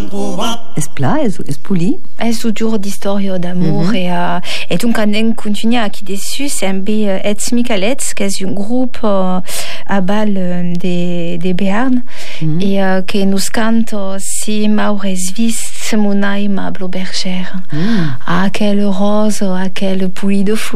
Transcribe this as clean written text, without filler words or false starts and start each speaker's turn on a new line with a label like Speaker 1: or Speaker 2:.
Speaker 1: Es pla, es poli?
Speaker 2: Es toujours d'histoire d'amour et donc on continue à qui dessus c'est un Etz Michalets qui est un groupe à Bâle des Béarn et qui nous cante si Maures vist Monaï ma Blobergère. Ah, quelle rose, à quelle poulie de fleurs.